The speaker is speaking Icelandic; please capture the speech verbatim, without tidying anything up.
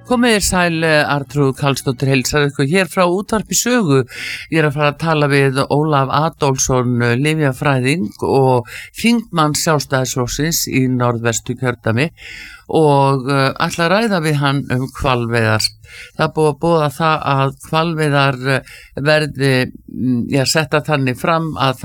Komið þér sæl, Arnþrúður Karlsdóttir heilsar ykkur hér frá Útvarpi Sögu. Ég er að fara að tala við Ólaf Adolfsson, lyfjafræðing og þingmann Sjálfstæðisflokksins í Norðvesturkjördæmi og uh, ætla að ræða við hann um hvalveiðar. Það er búið að boða það að hvalveiðar verði, já, setta þannig fram að